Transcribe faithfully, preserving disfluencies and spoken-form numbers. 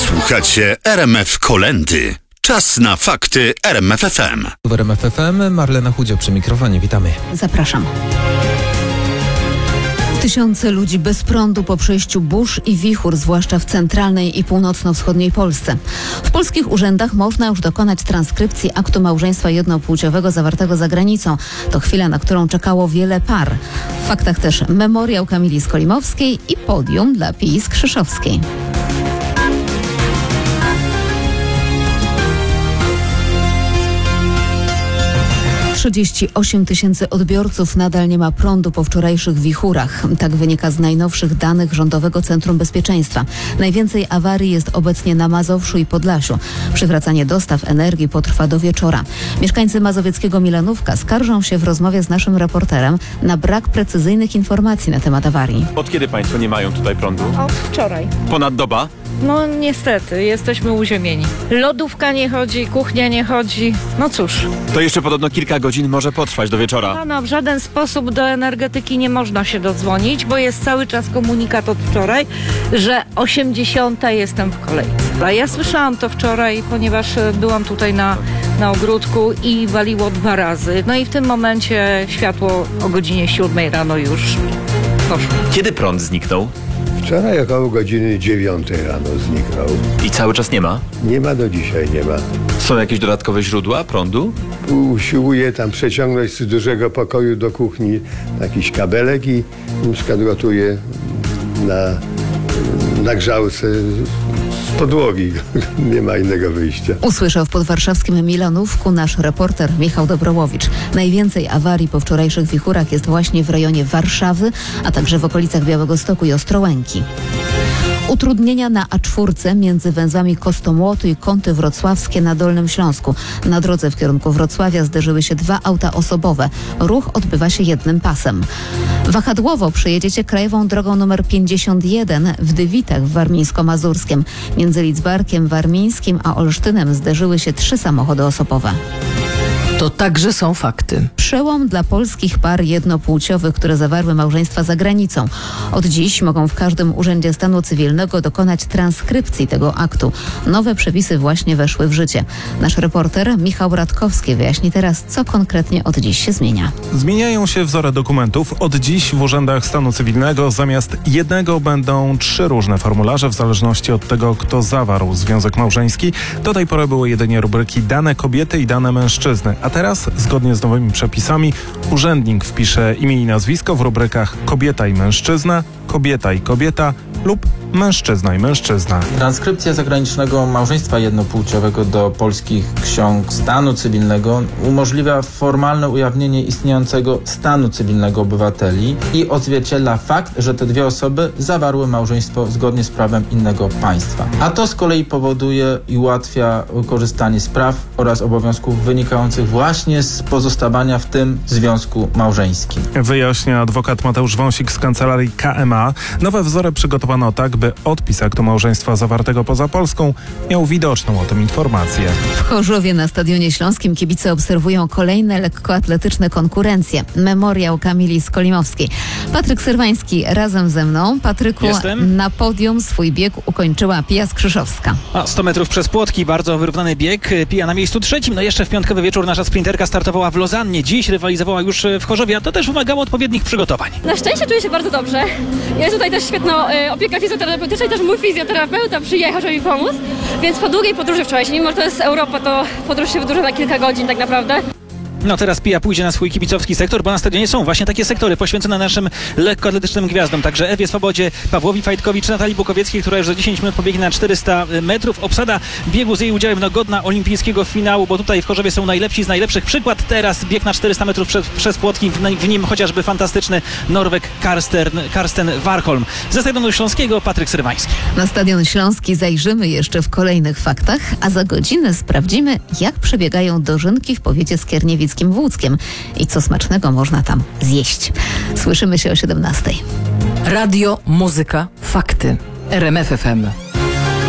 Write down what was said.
Słuchacie R M F Kolendy. Czas na fakty R M F F M. W R M F F M Marlena Chudzio przy mikrofonie. Witamy. Zapraszam. Tysiące ludzi bez prądu po przejściu burz i wichur, zwłaszcza w centralnej i północno-wschodniej Polsce. W polskich urzędach można już dokonać transkrypcji aktu małżeństwa jednopłciowego zawartego za granicą. To chwila, na którą czekało wiele par. W faktach też memoriał Kamili Skolimowskiej i podium dla Pii Skrzyszowskiej. trzydzieści osiem tysięcy odbiorców nadal nie ma prądu po wczorajszych wichurach. Tak wynika z najnowszych danych Rządowego Centrum Bezpieczeństwa. Najwięcej awarii jest obecnie na Mazowszu i Podlasiu. Przywracanie dostaw energii potrwa do wieczora. Mieszkańcy mazowieckiego Milanówka skarżą się w rozmowie z naszym reporterem na brak precyzyjnych informacji na temat awarii. Od kiedy państwo nie mają tutaj prądu? Od wczoraj. Ponad doba? No niestety, jesteśmy uziemieni. Lodówka nie chodzi, kuchnia nie chodzi. No cóż. To jeszcze podobno kilka godzin może potrwać do wieczora. No, no w żaden sposób do energetyki nie można się dodzwonić, bo jest cały czas komunikat od wczoraj, że osiemdziesiąta jestem w kolejce. A ja słyszałam to wczoraj, ponieważ byłam tutaj na, na ogródku i waliło dwa razy. No i w tym momencie światło o godzinie siódmej rano już poszło. Kiedy prąd zniknął? Wczoraj około godziny dziewiątej rano zniknął. I cały czas nie ma? Nie ma do dzisiaj, nie ma. Są jakieś dodatkowe źródła prądu? Usiłuję tam przeciągnąć z dużego pokoju do kuchni jakiś kabelek i na przykład gotuję na, na grzałce z podłogi. Nie ma innego wyjścia. Usłyszał w podwarszawskim Milanówku nasz reporter Michał Dobrołowicz. Najwięcej awarii po wczorajszych wichurach jest właśnie w rejonie Warszawy, a także w okolicach Białegostoku i Ostrołęki. Utrudnienia na A cztery między węzłami Kostomłoty i Kąty Wrocławskie na Dolnym Śląsku. Na drodze w kierunku Wrocławia zderzyły się dwa auta osobowe. Ruch odbywa się jednym pasem. Wahadłowo przejedziecie krajową drogą nr pięćdziesiąt jeden w Dywitach w Warmińsko-Mazurskiem. Między Lidzbarkiem Warmińskim a Olsztynem zderzyły się trzy samochody osobowe. To także są fakty. Przełom dla polskich par jednopłciowych, które zawarły małżeństwa za granicą. Od dziś mogą w każdym urzędzie stanu cywilnego dokonać transkrypcji tego aktu. Nowe przepisy właśnie weszły w życie. Nasz reporter Michał Radkowski wyjaśni teraz, co konkretnie od dziś się zmienia. Zmieniają się wzory dokumentów. Od dziś w urzędach stanu cywilnego zamiast jednego będą trzy różne formularze w zależności od tego, kto zawarł związek małżeński. Do tej pory były jedynie rubryki dane kobiety i dane mężczyzny. A teraz, zgodnie z nowymi przepisami, urzędnik wpisze imię i nazwisko w rubrykach kobieta i mężczyzna, kobieta i kobieta lub mężczyzna i mężczyzna. Transkrypcja zagranicznego małżeństwa jednopłciowego do polskich ksiąg stanu cywilnego umożliwia formalne ujawnienie istniejącego stanu cywilnego obywateli i odzwierciedla fakt, że te dwie osoby zawarły małżeństwo zgodnie z prawem innego państwa. A to z kolei powoduje i ułatwia korzystanie z praw oraz obowiązków wynikających właśnie z pozostawania w tym związku małżeńskim. Wyjaśnia adwokat Mateusz Wąsik z kancelarii K M A. Nowe wzory przygotowano tak, by odpis aktu małżeństwa zawartego poza Polską miał widoczną o tym informację. W Chorzowie na Stadionie Śląskim kibice obserwują kolejne lekkoatletyczne konkurencje. Memoriał Kamili Skolimowskiej. Patryk Syrwański razem ze mną. Patryku, Jestem. Na podium swój bieg ukończyła Pia Skrzyszowska. A, sto metrów przez płotki, bardzo wyrównany bieg. Pia na miejscu trzecim. No jeszcze w piątkowy wieczór nasza sprinterka startowała w Lozannie. Dziś rywalizowała już w Chorzowie, a to też wymagało odpowiednich przygotowań. Na szczęście czuję się bardzo dobrze. Jest tutaj też świetna y, opieka fizjoterapeutyczna i też mój fizjoterapeuta przyjechał, żeby mi pomóc. Więc po długiej podróży wczoraj, mimo że to jest Europa, to podróż się wydłuża na kilka godzin tak naprawdę. No teraz Pia pójdzie na swój kibicowski sektor, bo na stadionie są właśnie takie sektory poświęcone naszym lekkoatletycznym gwiazdom. Także Ewie Swobodzie, Pawłowi Fajtkowicz, Natalii Bukowieckiej, która już za dziesięć minut pobiegnie na czterysta metrów. Obsada biegu z jej udziałem no, godna olimpijskiego finału, bo tutaj w Chorzowie są najlepsi z najlepszych. Przykład teraz bieg na czterysta metrów przez, przez płotki, w, w nim chociażby fantastyczny Norweg Karsten, Karsten Warholm. Ze Stadionu Śląskiego Patryk Syrwański. Na Stadion Śląski zajrzymy jeszcze w kolejnych faktach, a za godzinę sprawdzimy, jak przebiegają dożynki w powiecie skierniewickim Włódzkiem i co smacznego można tam zjeść. Słyszymy się o siedemnastej. Radio, muzyka, fakty. R M F F M.